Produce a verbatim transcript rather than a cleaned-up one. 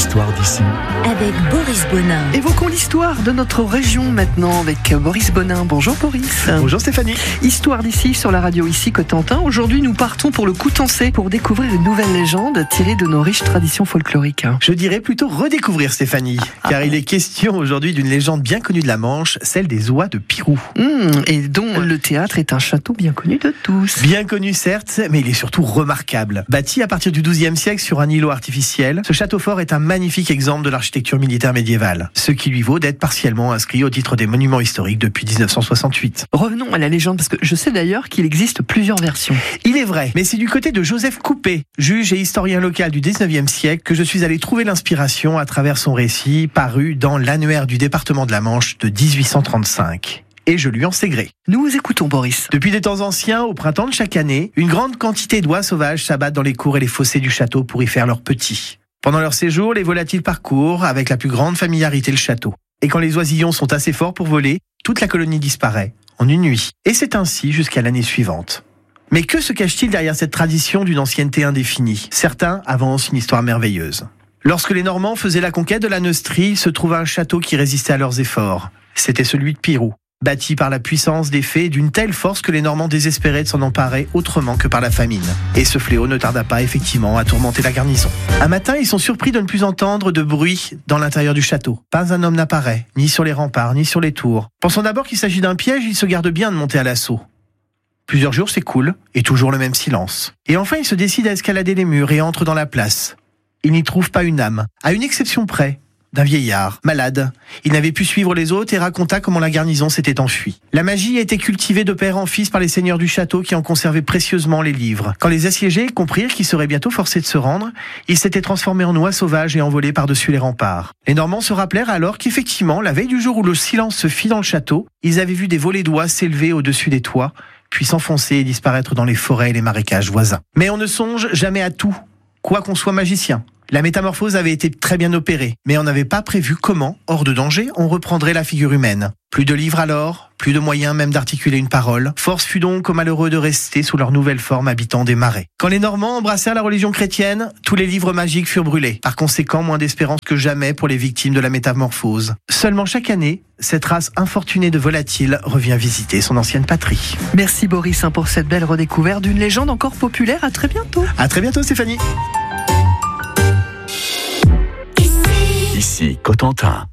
l'histoire d'ici avec Boris Bonin. Évoquons l'histoire de notre région maintenant avec Boris Bonin. Bonjour Boris. Bonjour Stéphanie. Histoire d'ici sur la radio ici Cotentin. Aujourd'hui nous partons pour le Coutançais pour découvrir une nouvelle légende tirée de nos riches traditions folkloriques. Je dirais plutôt redécouvrir Stéphanie, ah. car il est question aujourd'hui d'une légende bien connue de la Manche, celle des oies de Pirou. Mmh, et dont le théâtre est un château bien connu de tous. Bien connu certes, mais il est surtout remarquable. Bâti à partir du douzième siècle sur un îlot artificiel, ce château fort est un magnifique exemple de l'architecture militaire médiévale, ce qui lui vaut d'être partiellement inscrit au titre des monuments historiques depuis dix-neuf cent soixante-huit. Revenons à la légende, parce que je sais d'ailleurs qu'il existe plusieurs versions. Il est vrai, mais c'est du côté de Joseph Coupet, juge et historien local du dix-neuvième siècle, que je suis allé trouver l'inspiration à travers son récit paru dans l'annuaire du département de la Manche de dix-huit cent trente-cinq. Et je lui en sais gré. Nous vous écoutons Boris. Depuis des temps anciens, au printemps de chaque année, une grande quantité d'oies sauvages s'abattent dans les cours et les fossés du château pour y faire leurs petits. Pendant leur séjour, les volatiles parcourent avec la plus grande familiarité le château. Et quand les oisillons sont assez forts pour voler, toute la colonie disparaît, en une nuit. Et c'est ainsi jusqu'à l'année suivante. Mais que se cache-t-il derrière cette tradition d'une ancienneté indéfinie ? Certains avancent une histoire merveilleuse. Lorsque les Normands faisaient la conquête de la Neustrie, il se trouva un château qui résistait à leurs efforts. C'était celui de Pirou, bâti par la puissance des fées d'une telle force que les Normands désespéraient de s'en emparer autrement que par la famine. Et ce fléau ne tarda pas effectivement à tourmenter la garnison. Un matin, ils sont surpris de ne plus entendre de bruit dans l'intérieur du château. Pas un homme n'apparaît, ni sur les remparts, ni sur les tours. Pensant d'abord qu'il s'agit d'un piège, ils se gardent bien de monter à l'assaut. Plusieurs jours s'écoulent, et toujours le même silence. Et enfin, ils se décident à escalader les murs et entrent dans la place. Ils n'y trouvent pas une âme, à une exception près, d'un vieillard, malade. Il n'avait pu suivre les autres et raconta comment la garnison s'était enfuie. La magie a été cultivée de père en fils par les seigneurs du château qui en conservaient précieusement les livres. Quand les assiégés comprirent qu'ils seraient bientôt forcés de se rendre, ils s'étaient transformés en oies sauvages et envolés par-dessus les remparts. Les Normands se rappelèrent alors qu'effectivement, la veille du jour où le silence se fit dans le château, ils avaient vu des volées d'oies s'élever au-dessus des toits, puis s'enfoncer et disparaître dans les forêts et les marécages voisins. Mais on ne songe jamais à tout, quoi qu'on soit magicien. La métamorphose avait été très bien opérée, mais on n'avait pas prévu comment, hors de danger, on reprendrait la figure humaine. Plus de livres alors, plus de moyens même d'articuler une parole. Force fut donc aux malheureux de rester sous leur nouvelle forme habitant des marais. Quand les Normands embrassèrent la religion chrétienne, tous les livres magiques furent brûlés. Par conséquent, moins d'espérance que jamais pour les victimes de la métamorphose. Seulement chaque année, cette race infortunée de volatiles revient visiter son ancienne patrie. Merci Boris pour cette belle redécouverte d'une légende encore populaire. À très bientôt. À très bientôt Stéphanie. Ici Cotentin.